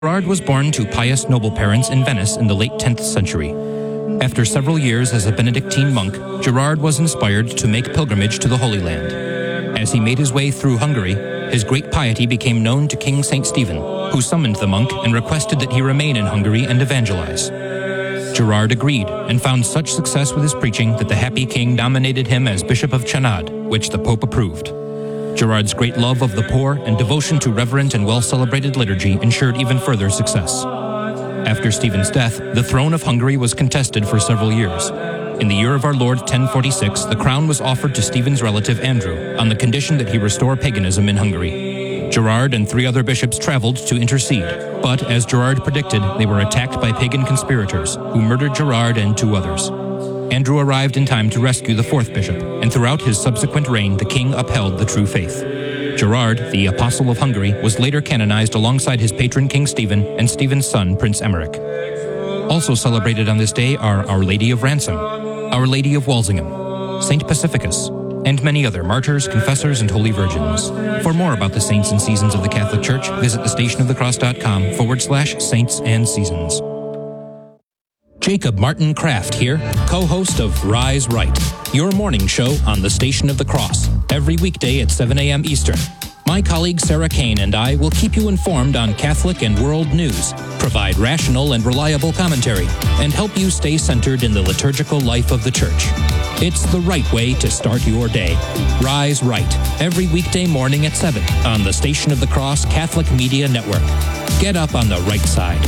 Gerard was born to pious noble parents in Venice in the late 10th century. After several years as a Benedictine monk, Gerard was inspired to make pilgrimage to the Holy Land. As he made his way through Hungary, his great piety became known to King St. Stephen, who summoned the monk and requested that he remain in Hungary and evangelize. Gerard agreed and found such success with his preaching that the happy king nominated him as Bishop of Chanad, which the Pope approved. Gerard's great love of the poor and devotion to reverent and well-celebrated liturgy ensured even further success. After Stephen's death, the throne of Hungary was contested for several years. In the year of our Lord 1046, the crown was offered to Stephen's relative Andrew on the condition that he restore paganism in Hungary. Gerard and 3 other bishops traveled to intercede, but as Gerard predicted, they were attacked by pagan conspirators who murdered Gerard and 2 others. Andrew arrived in time to rescue the 4th bishop, and throughout his subsequent reign, the king upheld the true faith. Gerard, the Apostle of Hungary, was later canonized alongside his patron King Stephen and Stephen's son, Prince Emmerich. Also celebrated on this day are Our Lady of Ransom, Our Lady of Walsingham, Saint Pacificus, and many other martyrs, confessors, and holy virgins. For more about the saints and seasons of the Catholic Church, visit thestationofthecross.com/saints and seasons. Jacob Martin Kraft here, co-host of Rise Right, your morning show on the Station of the Cross, every weekday at 7 a.m. Eastern. My colleague Sarah Kane and I will keep you informed on Catholic and world news, provide rational and reliable commentary, and help you stay centered in the liturgical life of the Church. It's the right way to start your day. Rise Right, every weekday morning at 7 on the Station of the Cross Catholic Media Network. Get up on the right side.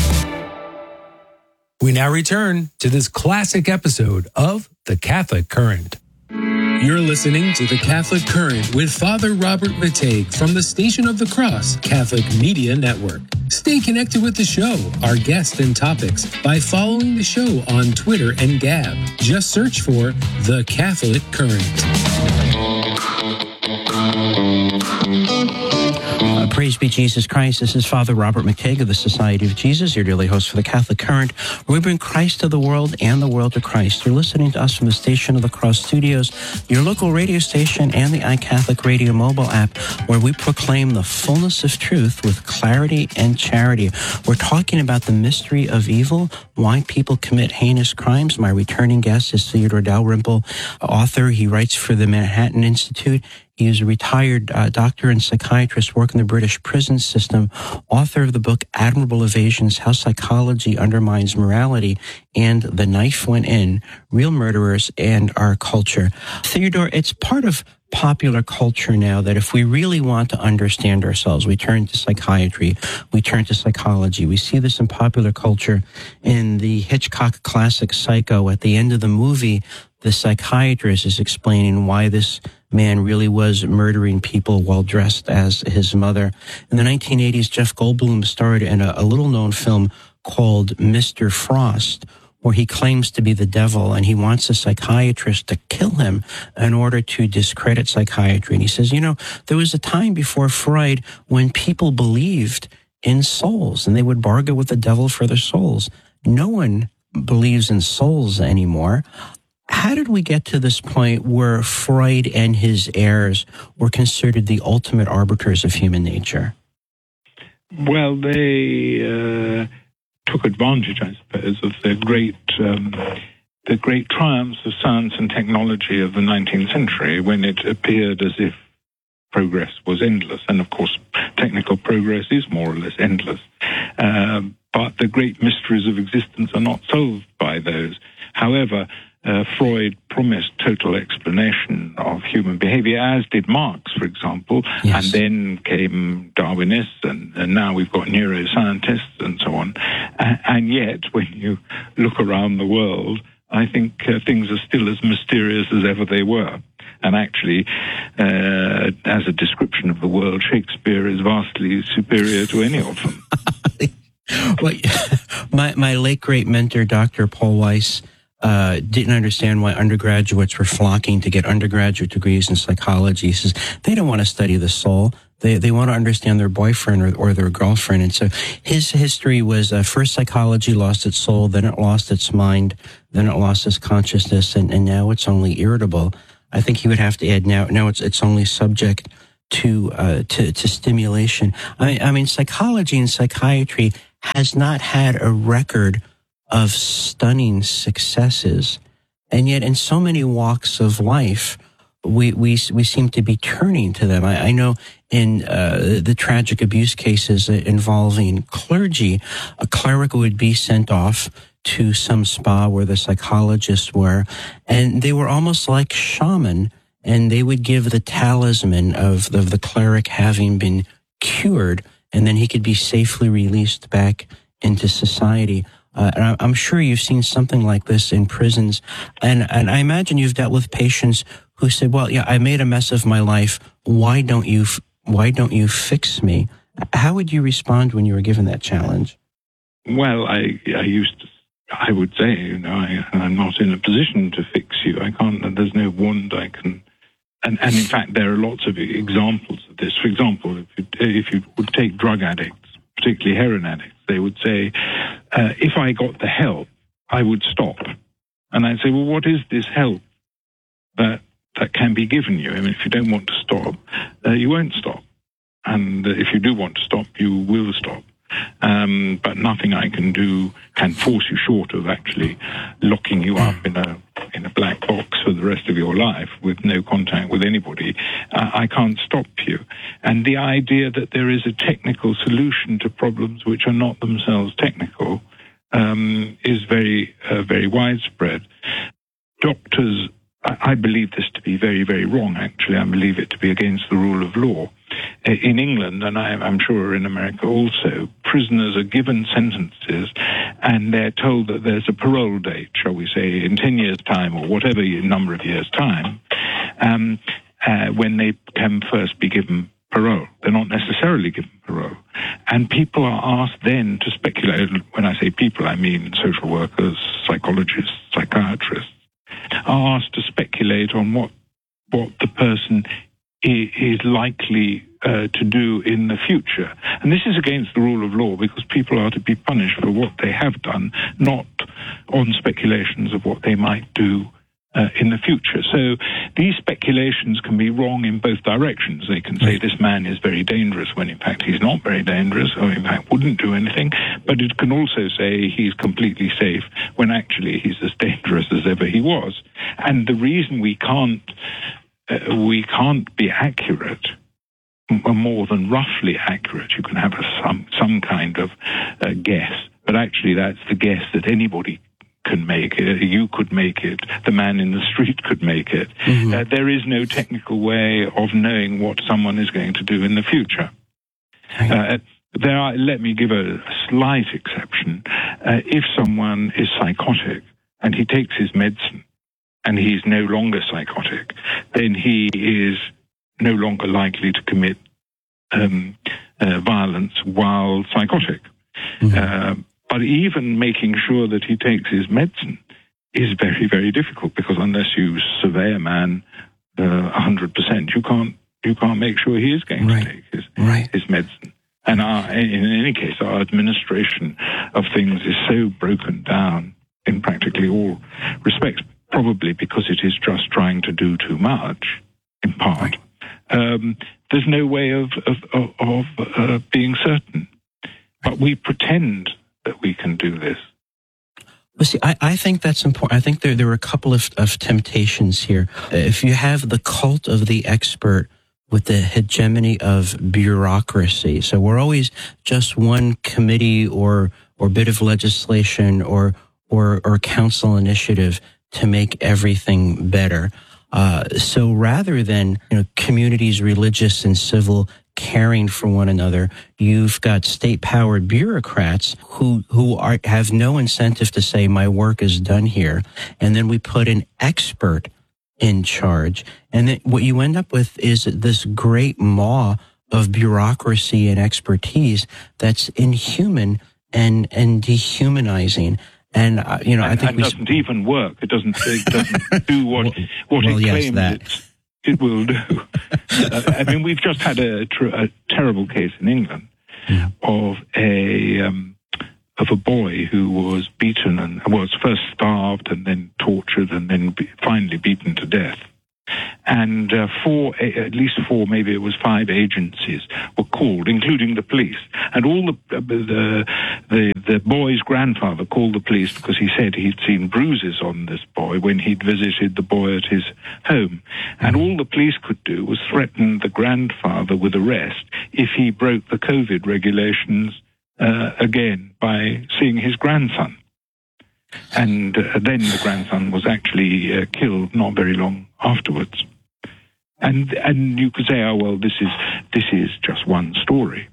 We now return to this classic episode of The Catholic Current. You're listening to The Catholic Current with Father Robert Matej from the Station of the Cross Catholic Media Network. Stay connected with the show, our guests and topics by following the show on Twitter and Gab. Just search for The Catholic Current. Praise be Jesus Christ. This is Father Robert Matej of the Society of Jesus, your daily host for the Catholic Current, where we bring Christ to the world and the world to Christ. You're listening to us from the Station of the Cross Studios, your local radio station, and the iCatholic Radio mobile app, where we proclaim the fullness of truth with clarity and charity. We're talking about the mystery of evil, why people commit heinous crimes. My returning guest is Theodore Dalrymple, author. He writes for the Manhattan Institute. He is a retired doctor and psychiatrist working in the British prison system, author of the book Admirable Evasions, How Psychology Undermines Morality, and The Knife Went In, Real Murderers and Our Culture. Theodore, it's part of popular culture now that if we really want to understand ourselves, we turn to psychiatry, we turn to psychology. We see this in popular culture in the Hitchcock classic Psycho. At the end of the movie, the psychiatrist is explaining why this man really was murdering people while dressed as his mother. In the 1980s, Jeff Goldblum starred in a little-known film called Mr. Frost, where he claims to be the devil, and he wants a psychiatrist to kill him in order to discredit psychiatry. And he says, there was a time before Freud when people believed in souls, and they would bargain with the devil for their souls. No one believes in souls anymore. How did we get to this point where Freud and his heirs were considered the ultimate arbiters of human nature? Well, they took advantage, I suppose, of the great triumphs of science and technology of the 19th century, when it appeared as if progress was endless. And of course, technical progress is more or less endless. But the great mysteries of existence are not solved by those. However, Freud promised total explanation of human behavior, as did Marx, for example, yes. And then came Darwinists, and now we've got neuroscientists and so on. And yet, when you look around the world, I think things are still as mysterious as ever they were. And actually, as a description of the world, Shakespeare is vastly superior to any of them. Well, my late great mentor, Dr. Paul Weiss, didn't understand why undergraduates were flocking to get undergraduate degrees in psychology. He says they don't want to study the soul. They want to understand their boyfriend or their girlfriend. And so his history was first psychology lost its soul, then it lost its mind, then it lost its consciousness, and now it's only irritable. I think he would have to add now it's only subject to stimulation. I mean, psychology and psychiatry has not had a record of stunning successes. And yet in so many walks of life, we seem to be turning to them. I know in the tragic abuse cases involving clergy, a cleric would be sent off to some spa where the psychologists were, and they were almost like shaman, and they would give the talisman of the cleric having been cured, and then he could be safely released back into society. And I'm sure you've seen something like this in prisons, and I imagine you've dealt with patients who said, "Well, yeah, I made a mess of my life. Why don't you fix me?" How would you respond when you were given that challenge? Well, I would say, I'm not in a position to fix you. I can't. There's no wand I can. And in fact, there are lots of examples of this. For example, if you would take drug addicts, particularly heroin addicts, they would say, if I got the help, I would stop. And I'd say, well, what is this help that can be given you? I mean, if you don't want to stop, you won't stop. And if you do want to stop, you will stop. But nothing I can do can force you, short of actually locking you up in a black box for the rest of your life with no contact with anybody. I can't stop you. And the idea that there is a technical solution to problems which are not themselves technical is very, very widespread. Doctors, I believe this to be very, very wrong, actually. I believe it to be against the rule of law. In England, and I'm sure in America also, prisoners are given sentences and they're told that there's a parole date, shall we say, in 10 years' time or whatever number of years' time, when they can first be given parole. They're not necessarily given parole. And people are asked then to speculate. When I say people, I mean social workers, psychologists, psychiatrists, are asked to speculate on what the person is likely to do in the future. And this is against the rule of law because people are to be punished for what they have done, not on speculations of what they might do in the future. So these speculations can be wrong in both directions. They can say this man is very dangerous when in fact he's not very dangerous or in fact wouldn't do anything, but it can also say he's completely safe when actually he's as dangerous as ever he was. And the reason we can't be accurate, more than roughly accurate. You can have some kind of guess, but actually that's the guess that anybody can make it. You could make it. The man in the street could make it. Mm-hmm. There is no technical way of knowing what someone is going to do in the future. Let me give a slight exception. If someone is psychotic and he takes his medicine, and he's no longer psychotic, then he is no longer likely to commit violence while psychotic. Mm-hmm. But even making sure that he takes his medicine is very, very difficult because unless you survey a man 100%, you can't make sure he is going to take his medicine. And in any case, our administration of things is so broken down in practically all respects. Probably because it is just trying to do too much, in part. There's no way of being certain. But we pretend that we can do this. Well, see, I think that's important. I think there are a couple of temptations here. If you have the cult of the expert with the hegemony of bureaucracy, so we're always just one committee or bit of legislation or council initiative to make everything better. So rather than communities, religious and civil, caring for one another, you've got state-powered bureaucrats who have no incentive to say my work is done here, and then we put an expert in charge, and then what you end up with is this great maw of bureaucracy and expertise that's inhuman and dehumanizing. And I think it doesn't even work. It doesn't do what it claims it will do. I mean, we've just had a terrible case in England of a boy who was beaten and was first starved and then tortured and then finally beaten to death. And and at least four, maybe it was 5 agencies were called, including the police. And all the boy's grandfather called the police because he said he'd seen bruises on this boy when he'd visited the boy at his home. And all the police could do was threaten the grandfather with arrest if he broke the COVID regulations again by seeing his grandson. And then the grandson was actually killed not very long afterwards. And you could say, oh well, this is just one story.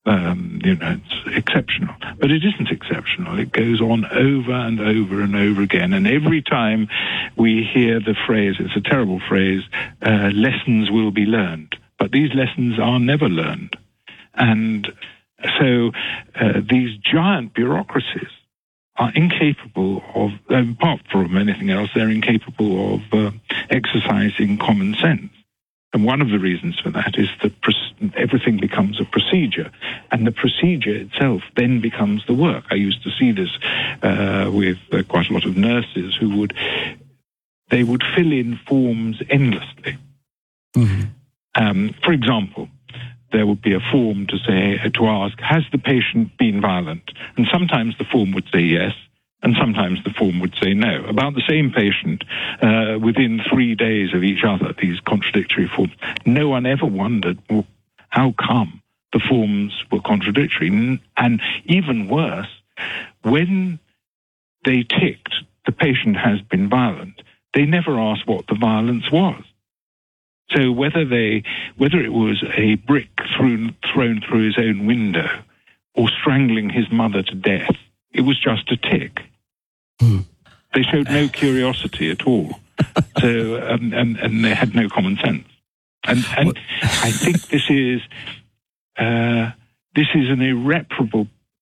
It's exceptional, but it isn't exceptional. It goes on over and over and over again. And every time we hear the phrase, it's a terrible phrase, lessons will be learned. But these lessons are never learned. And so these giant bureaucracies are incapable of, apart from anything else, they're incapable of exercising common sense. And one of the reasons for that is that everything becomes a procedure, and the procedure itself then becomes the work. I used to see this with quite a lot of nurses who would fill in forms endlessly. Mm-hmm. For example, there would be a form to ask, has the patient been violent? And sometimes the form would say yes, and sometimes the form would say no. About the same patient, within 3 days of each other, these contradictory forms. No one ever wondered, well, how come the forms were contradictory? And even worse, when they ticked, the patient has been violent, they never asked what the violence was. So whether it was a brick thrown through his own window or strangling his mother to death, it was just a tick. They showed no curiosity at all. So and they had no common sense. And I think this is an irreparable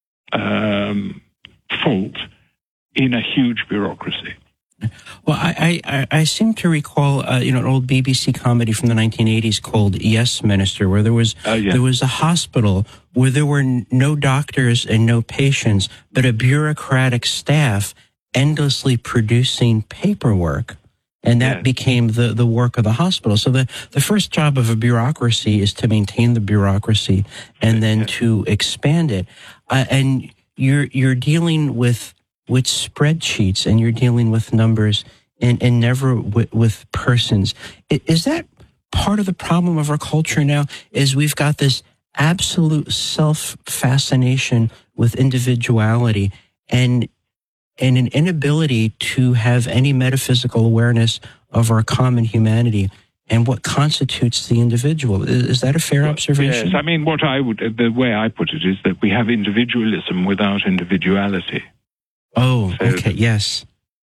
fault in a huge bureaucracy. Well, I seem to recall, an old BBC comedy from the 1980s called Yes, Minister, where there was a hospital where there were no doctors and no patients, but a bureaucratic staff endlessly producing paperwork. And that became the work of the hospital. So the first job of a bureaucracy is to maintain the bureaucracy and then to expand it. And you're dealing with spreadsheets, and you're dealing with numbers and never with persons. Is that part of the problem of our culture now, is we've got this absolute self-fascination with individuality and an inability to have any metaphysical awareness of our common humanity and what constitutes the individual? Is that a fair observation? Yes, I mean, the way I put it is that we have individualism without individuality. Oh, okay. Yes.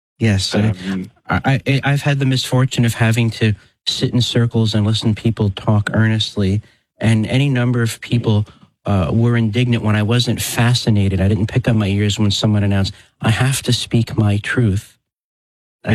I've had the misfortune of having to sit in circles and listen to people talk earnestly, and any number of people were indignant when I wasn't fascinated. I didn't pick up my ears when someone announced, I have to speak my truth. I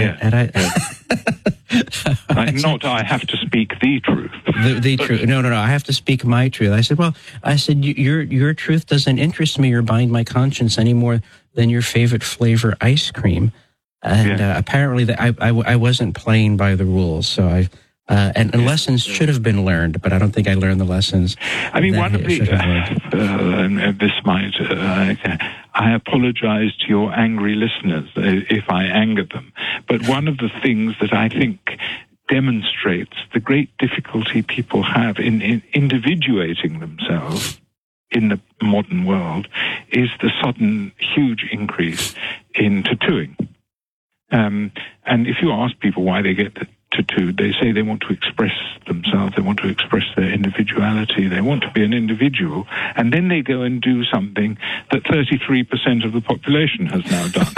have to speak the truth. The truth. No. I have to speak my truth. I said, your truth doesn't interest me or bind my conscience any more than your favorite flavor ice cream. And apparently I wasn't playing by the rules. So and lessons should have been learned, but I don't think I learned the lessons. I mean, one of the, this might, I apologize to your angry listeners if I angered them, but one of the things that I think demonstrates the great difficulty people have in individuating themselves in the modern world is the sudden huge increase in tattooing. And if you ask people why they get tattooed, they say they want to express themselves, they want to express their individuality, they want to be an individual, and then they go and do something that 33% of the population has now done.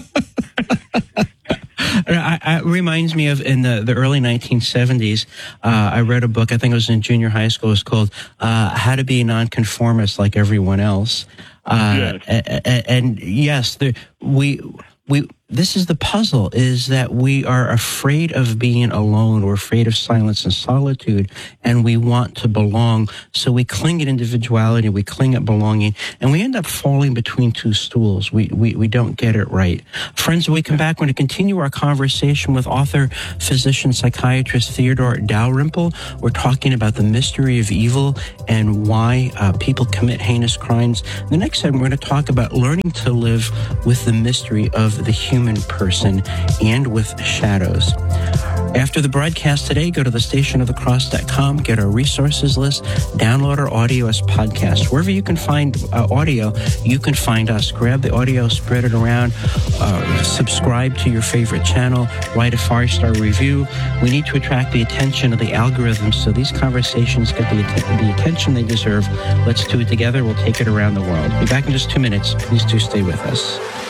It reminds me of in the early 1970s, I read a book, I think it was in junior high school, it was called How to Be a Nonconformist Like Everyone Else. And yes, this is the puzzle, is that we are afraid of being alone. We're afraid of silence and solitude, and we want to belong. So we cling at individuality, we cling at belonging, and we end up falling between two stools. We don't get it right. Friends, when we come back, we're going to continue our conversation with author, physician, psychiatrist Theodore Dalrymple. We're talking about the mystery of evil and why people commit heinous crimes. The next time, we're going to talk about learning to live with the mystery of the human person and with shadows. After the broadcast today, go to thestationofthecross.com, get our resources list, download our audio as podcast. Wherever you can find audio, you can find us. Grab the audio, spread it around, subscribe to your favorite channel, write a 5-star review. We need to attract the attention of the algorithms so these conversations get the attention they deserve. Let's do it together. We'll take it around the world. Be back in just 2 minutes. Please do stay with us.